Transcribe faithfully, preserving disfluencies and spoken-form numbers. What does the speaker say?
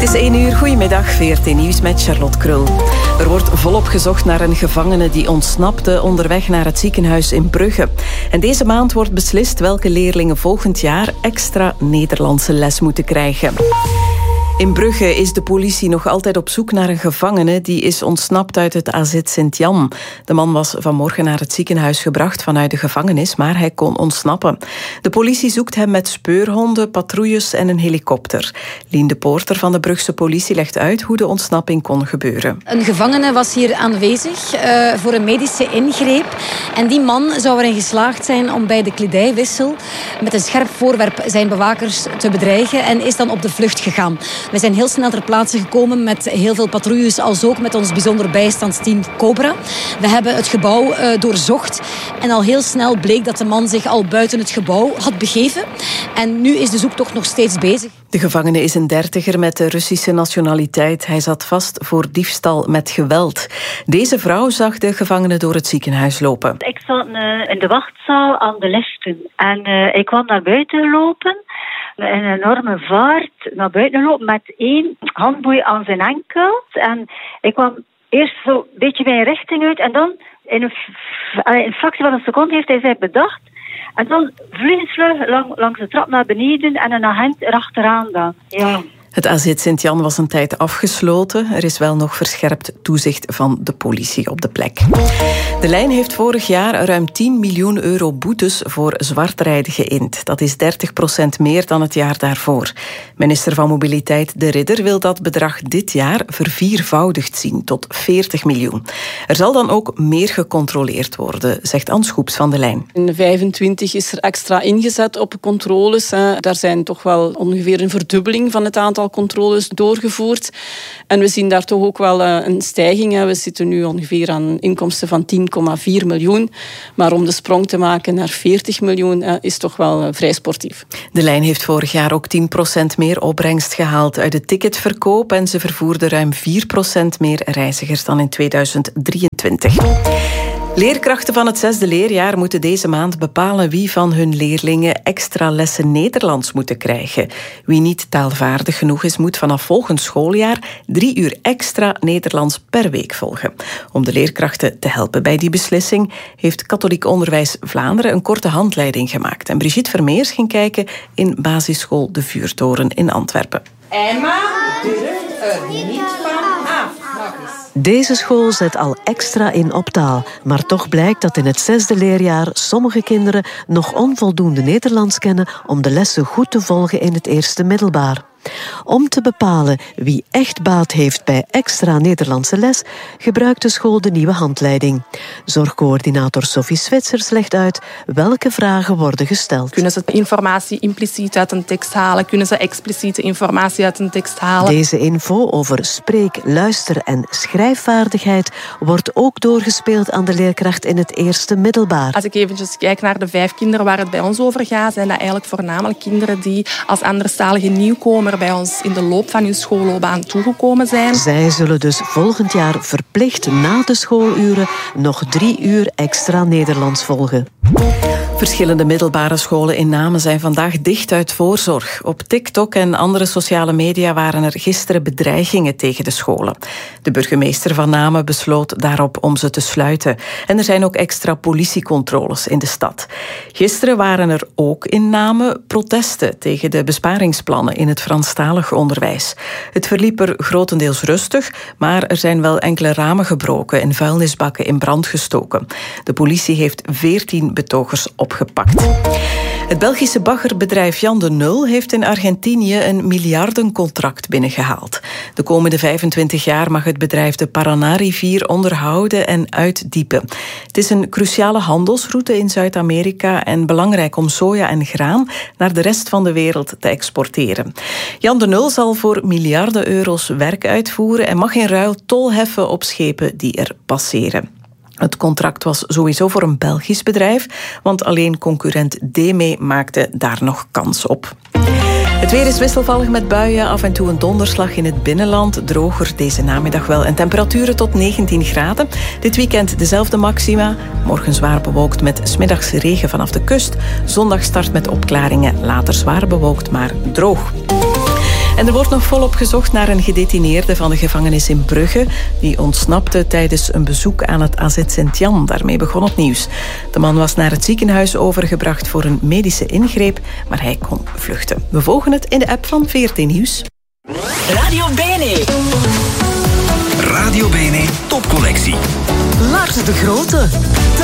is één uur. Goedemiddag, V R T Nieuws met Charlotte Krul. Er wordt volop gezocht naar een gevangene die ontsnapte onderweg naar het ziekenhuis in Brugge. En deze maand wordt beslist welke leerlingen volgend jaar extra Nederlandse les moeten krijgen. In Brugge is de politie nog altijd op zoek naar een gevangene die is ontsnapt uit het A Z Sint-Jan. De man was vanmorgen naar het ziekenhuis gebracht vanuit de gevangenis, maar hij kon ontsnappen. De politie zoekt hem met speurhonden, patrouilles en een helikopter. Lien de Poorter van de Brugse politie legt uit hoe de ontsnapping kon gebeuren. Een gevangene was hier aanwezig uh, voor een medische ingreep. En die man zou erin geslaagd zijn om bij de kledijwissel met een scherp voorwerp zijn bewakers te bedreigen en is dan op de vlucht gegaan. We zijn heel snel ter plaatse gekomen met heel veel patrouilles, als ook met ons bijzonder bijstandsteam Cobra. We hebben het gebouw uh, doorzocht en al heel snel bleek dat de man zich al buiten het gebouw had begeven. En nu is de zoektocht nog steeds bezig. De gevangene is een dertiger met de Russische nationaliteit. Hij zat vast voor diefstal met geweld. Deze vrouw zag de gevangene door het ziekenhuis lopen. Ik zat uh, in de wachtzaal aan de liften en uh, ik kwam naar buiten lopen. Een enorme vaart naar buiten lopen met één handboei aan zijn enkel. En ik kwam eerst zo een beetje mijn richting uit. En dan in een, in een fractie van een seconde heeft hij zich bedacht. En dan vliegensvlug lang, langs de trap naar beneden en een agent erachteraan dan. Ja. Het A Z Sint-Jan was een tijd afgesloten. Er is wel nog verscherpt toezicht van de politie op de plek. De Lijn heeft vorig jaar ruim tien miljoen euro boetes voor zwartrijden geïnd. Dat is dertig procent meer dan het jaar daarvoor. Minister van Mobiliteit De Ridder wil dat bedrag dit jaar verviervoudigd zien tot veertig miljoen. Er zal dan ook meer gecontroleerd worden, zegt Anne Schoeps van De Lijn. In vijfentwintig is er extra ingezet op controles. Daar zijn toch wel ongeveer een verdubbeling van het aantal controles doorgevoerd. En we zien daar toch ook wel een stijging. We zitten nu ongeveer aan inkomsten van tien komma vier miljoen. Maar om de sprong te maken naar veertig miljoen is toch wel vrij sportief. De Lijn heeft vorig jaar ook tien procent meer opbrengst gehaald uit de ticketverkoop en ze vervoerde ruim vier procent meer reizigers dan in tweeduizend drieëntwintig. Leerkrachten van het zesde leerjaar moeten deze maand bepalen wie van hun leerlingen extra lessen Nederlands moeten krijgen. Wie niet taalvaardig genoeg is, moet vanaf volgend schooljaar drie uur extra Nederlands per week volgen. Om de leerkrachten te helpen bij die beslissing heeft Katholiek Onderwijs Vlaanderen een korte handleiding gemaakt. En Brigitte Vermeers ging kijken in basisschool De Vuurtoren in Antwerpen. Emma durft er niet van af. Deze school zet al extra in op taal, maar toch blijkt dat in het zesde leerjaar sommige kinderen nog onvoldoende Nederlands kennen om de lessen goed te volgen in het eerste middelbaar. Om te bepalen wie echt baat heeft bij extra Nederlandse les, gebruikt de school de nieuwe handleiding. Zorgcoördinator Sophie Zwitsers legt uit welke vragen worden gesteld. Kunnen ze informatie impliciet uit een tekst halen? Kunnen ze expliciete informatie uit een tekst halen? Deze info over spreek-, luister- en schrijfvaardigheid wordt ook doorgespeeld aan de leerkracht in het eerste middelbaar. Als ik eventjes kijk naar de vijf kinderen waar het bij ons over gaat, zijn dat eigenlijk voornamelijk kinderen die als anderstalige nieuwkomer bij ons in de loop van hun schoolloopbaan toegekomen zijn. Zij zullen dus volgend jaar verplicht na de schooluren nog drie uur extra Nederlands volgen. Verschillende middelbare scholen in Namen zijn vandaag dicht uit voorzorg. Op TikTok en andere sociale media waren er gisteren bedreigingen tegen de scholen. De burgemeester van Namen besloot daarop om ze te sluiten. En er zijn ook extra politiecontroles in de stad. Gisteren waren er ook in Namen protesten tegen de besparingsplannen in het Franstalig onderwijs. Het verliep er grotendeels rustig, maar er zijn wel enkele ramen gebroken en vuilnisbakken in brand gestoken. De politie heeft veertien betogers opgepakt. Het Belgische baggerbedrijf Jan de Nul heeft in Argentinië een miljardencontract binnengehaald. De komende vijfentwintig jaar mag het bedrijf de Paraná-rivier onderhouden en uitdiepen. Het is een cruciale handelsroute in Zuid-Amerika en belangrijk om soja en graan naar de rest van de wereld te exporteren. Jan de Nul zal voor miljarden euro's werk uitvoeren en mag in ruil tol heffen op schepen die er passeren. Het contract was sowieso voor een Belgisch bedrijf, want alleen concurrent DEME maakte daar nog kans op. Het weer is wisselvallig met buien, af en toe een donderslag in het binnenland. Droger deze namiddag wel en temperaturen tot negentien graden. Dit weekend dezelfde maxima. Morgen zwaar bewolkt met 's middags regen vanaf de kust. Zondag start met opklaringen, later zwaar bewolkt, maar droog. En er wordt nog volop gezocht naar een gedetineerde van de gevangenis in Brugge. Die ontsnapte tijdens een bezoek aan het A Z Sint-Jan. Daarmee begon het nieuws. De man was naar het ziekenhuis overgebracht voor een medische ingreep, maar hij kon vluchten. We volgen het in de app van V R T Nieuws. Radio Bene. Radio Bene topcollectie. Lars de Grote.